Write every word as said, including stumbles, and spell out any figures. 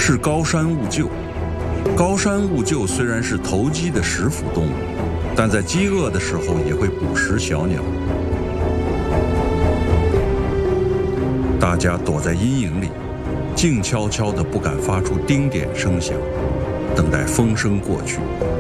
是高山兀鹫。高山兀鹫虽然是投机的食腐动物，但在饥饿的时候也会捕食小鸟。大家躲在阴影里，静悄悄地不敢发出丁点声响，等待风声过去。